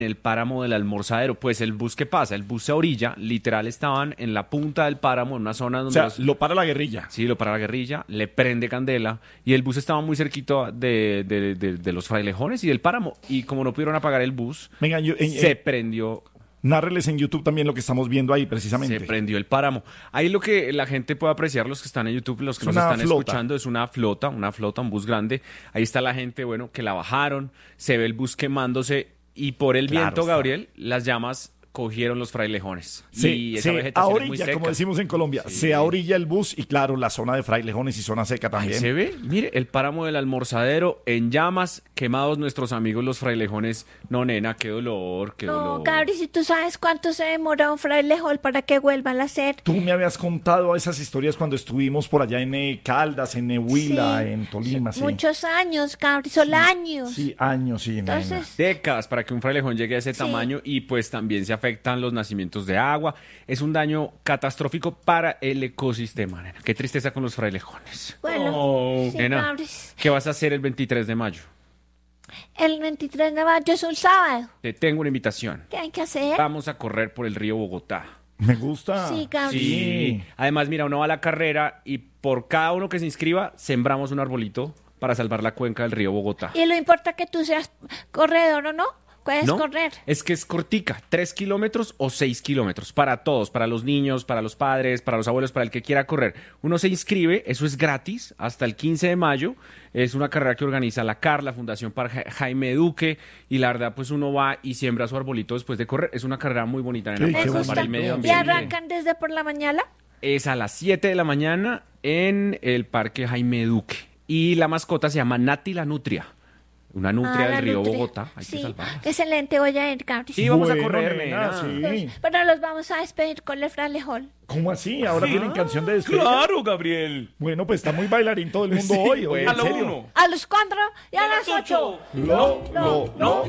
el páramo del Almorzadero. Pues el bus, ¿qué pasa? El bus se orilla, literal estaban en la punta del páramo, en una zona O donde sea, lo para la guerrilla. sí, lo para la guerrilla, le prende candela y el bus estaba muy cerquito de los frailejones y del páramo. Y como no pudieron apagar el bus, Venga, se prendió. nárreles en YouTube también lo que estamos viendo ahí, precisamente. Se prendió el páramo. Ahí lo que la gente puede apreciar, los que están en YouTube, los que Es nos una están flota. escuchando, es una flota, un bus grande. Ahí está la gente, bueno, que la bajaron, se ve el bus quemándose y por el Claro viento, está. Gabriel, las llamas cogieron los frailejones. Se, y esa se vegetación es muy ahorilla, seca. como decimos en Colombia, Sí. se ahorilla el bus y claro, la zona de Frailejones y zona seca Ahí también. se ve, mire, el páramo del Almorzadero en llamas, quemados nuestros amigos los frailejones. No, nena, qué dolor, qué No, dolor. Gabri, si tú sabes cuánto se demora un frailejón para que vuelvan a hacer. Tú me habías contado esas historias cuando estuvimos por allá en Caldas, en Huila, Sí. en Tolima, sí. Muchos años, Gabri, son años. Sí, años, sí, nena. Entonces, Décadas para que un frailejón llegue a ese Sí. tamaño y pues también se afectan los nacimientos de agua. Es un daño catastrófico para el ecosistema, nena. Qué tristeza con los frailejones. bueno, Oh, sí, nena, Gabri. ¿qué vas a hacer el 23 de mayo? El 23 de mayo es un sábado. Te tengo una invitación. ¿Qué hay que hacer? Vamos a correr por el río Bogotá. Me gusta. Sí, Gabri. Sí. Además, mira, uno va a la carrera y por cada uno que se inscriba, sembramos un arbolito para salvar la cuenca del río Bogotá. Y lo importa que tú seas corredor o no. Puedes ¿No? correr. Es que es cortica, 3 kilómetros o 6 kilómetros, para todos, para los niños, para los padres, para los abuelos, para el que quiera correr. Uno se inscribe, eso es gratis, hasta el 15 de mayo, es una carrera que organiza la CAR, la Fundación para Jaime Duque, y la verdad, pues uno va y siembra su arbolito después de correr. Es una carrera muy bonita, nena, Sí, para qué salvar bonito. el medio ¿Y ambiente. arrancan desde por la mañana? Es a las 7 de la mañana en el Parque Jaime Duque. Y la mascota se llama Nati la Nutria. Una nutria la del río nutria. Bogotá. Hay que Sí, salvarla. excelente, voy a ir, Gabri. Sí, vamos a Bueno, correr, nena, nena. sí. Pero los vamos a despedir con el frailejón. ¿Cómo así? ¿Ahora tienen canción de despedida? Claro, Gabriel. Bueno, pues está muy bailarín todo el mundo Sí, hoy. bueno. ¿En A lo serio? uno. A las 4 y a las 8. Lo.